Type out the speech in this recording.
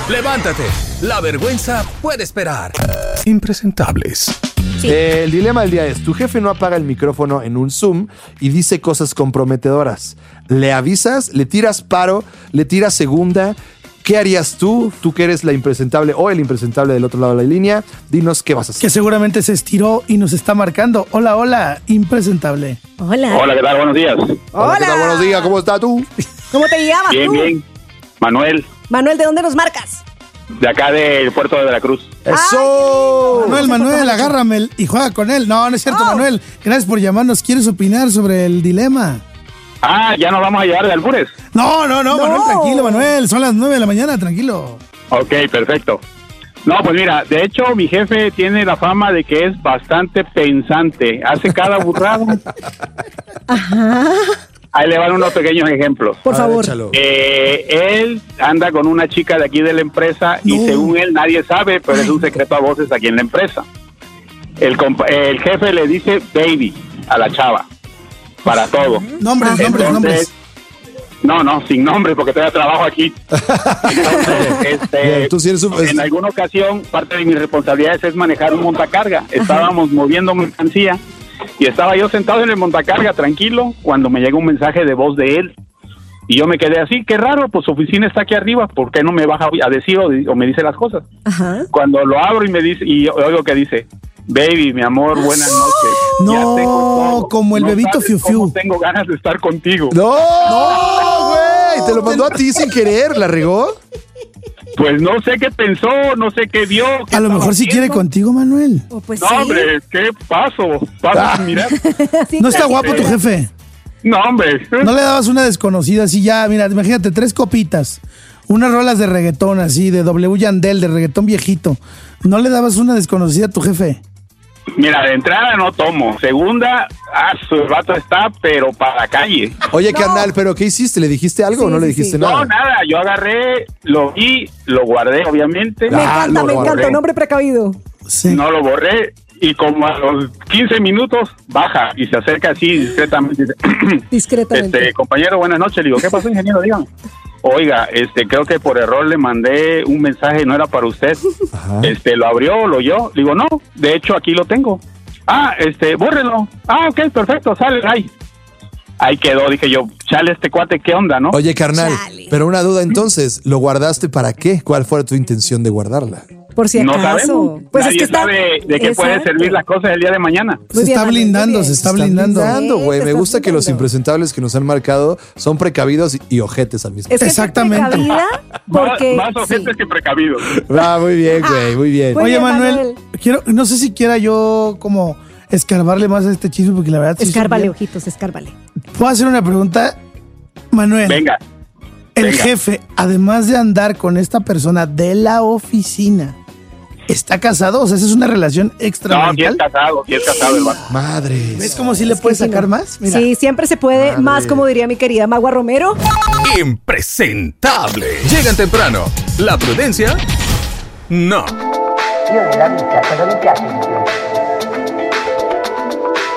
Levántate, la vergüenza puede esperar. Impresentables. Sí. El dilema del día es: tu jefe no apaga el micrófono en un Zoom y dice cosas comprometedoras. ¿Le avisas? ¿Le tiras paro? ¿Le tiras segunda? ¿Qué harías tú? Tú que eres la impresentable o el impresentable del otro lado de la línea. Dinos qué vas a hacer. Que seguramente se estiró y nos está marcando. Hola, hola, impresentable. Hola. Hola, ¿qué tal? Buenos días. Hola, ¿qué tal? Buenos días, ¿cómo estás tú? ¿Cómo te llamas Bien, tú? bien. Manuel, Manuel, ¿de dónde nos marcas? de acá del puerto de Veracruz. ¡Eso! Manuel, agárrame y juega con él. No, no es cierto, Manuel. Gracias por llamarnos. ¿Quieres opinar sobre el dilema? Ah, ya nos vamos a llevar de albures. No, Manuel, tranquilo, Manuel. Son las 9 de la mañana, tranquilo. Ok, perfecto. No, pues mira, de hecho mi jefe tiene la fama de que es bastante pensante. Hace cada burrada. Ajá. Ahí le van unos pequeños ejemplos. Por favor. Échalo. Él anda con una chica de aquí de la empresa y según él nadie sabe, pero es un secreto a voces aquí en la empresa. El jefe le dice baby a la chava para todo. Nombres. No, sin nombre porque todavía trabajo aquí. Entonces, Bien, tú sí eres en alguna ocasión parte de mis responsabilidades es manejar un montacarga. Estábamos moviendo mercancía y estaba yo sentado en el montacarga tranquilo cuando me llega un mensaje de voz de él. Y yo me quedé así, qué raro, pues su oficina está aquí arriba, ¿por qué no me baja a decir o me dice las cosas? Ajá. Cuando lo abro y me dice, y oigo que dice, baby, mi amor, buenas noches. No, Ya tengo todo. como el bebito sabes Fiu Fiu. cómo tengo ganas de estar contigo. ¡No, güey! ¿Te lo mandó a ti sin querer? ¿La regó? Pues no sé qué pensó, no sé qué vio. qué A lo estaba mejor si quiere haciendo. contigo, Manuel. Oh, pues No, sí. hombre, ¿qué paso? Paso sin mirar. Sí, ¿No está claro. guapo tu jefe? No, hombre. ¿No le dabas una desconocida así ya? Mira, imagínate, 3 copitas, unas rolas de reggaetón así, de W Yandel, de reggaetón viejito. ¿No le dabas una desconocida a tu jefe? Mira, de entrada no tomo. Segunda, su vato está, pero para la calle. Oye, carnal, ¿pero qué hiciste? ¿Le dijiste algo o no le dijiste No, nada? nada. Yo agarré, lo vi, lo guardé, obviamente. Me encanta, me encanta. borré. Un hombre precavido. Sí. No lo borré. Y como a los 15 minutos, baja y se acerca así discretamente. Discretamente. Compañero, buenas noches. Le digo, ¿qué pasó, ingeniero? Dígame. Oiga, creo que por error le mandé un mensaje, no era para usted. Ajá. Lo abrió, lo oyó. Le digo, no, de hecho aquí lo tengo. Ah, bórrelo. Ah, ok, perfecto, sale, ahí quedó. Dije yo, chale, cuate, ¿qué onda, no? Oye, carnal, Chale. pero una duda entonces, ¿lo guardaste para qué? ¿Cuál fue tu intención de guardarla? Por si No acaso. sabemos. Pues Nadie es que está. sabe de qué puede Exacto. servir las cosas el día de mañana. Muy Se bien, está Manuel, muy blindando, bien. se está blindando. Güey. Sí, Me te gusta estás que los blindando. impresentables que nos han marcado son precavidos y ojetes al mismo Es que Exactamente. estoy precavida porque. Más ojetes que precavidos. tiempo. Ah, muy bien, güey, muy bien. Muy Oye, bien, Manuel, no sé si quiera yo como escarbarle más a este chisme porque la verdad sí Escárbale, soy- ojitos, escárbale. ¿Puedo hacer una pregunta? Manuel, Venga. el venga. jefe, además de andar con esta persona de la oficina, ¿está casado? O sea, ¿esa es una relación No, sí es extramarital? casado el vato. Madres. ¿Ves cómo sí le Es que puedes sí, sacar no. más? Mira. Sí, siempre se puede. Madre. Más, como diría mi querida Magua Romero. Impresentable. Llegan temprano. La prudencia, no. Io nella vita cosa mi piace di